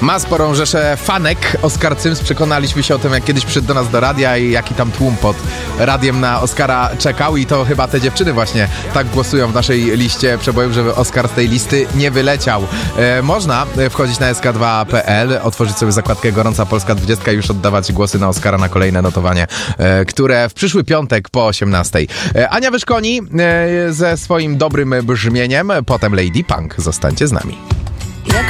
Ma sporą rzeszę fanek. Oscar Cyms, przekonaliśmy się o tym, jak kiedyś przyszedł do nas do radia i jaki tam tłum pod radiem na Oscara czekał i to chyba te dziewczyny właśnie tak głosują w naszej liście przebojów, żeby Oscar z tej listy nie wyleciał. Można wchodzić na sk2.pl, otworzyć sobie zakładkę Gorąca Polska 20 i już oddawać głosy na Oscara, na kolejne notowanie, które w przyszły piątek po 18. Ania Wyszkoni ze swoim dobrym brzmieniem, potem Lady Punk. Zostańcie z nami. Jak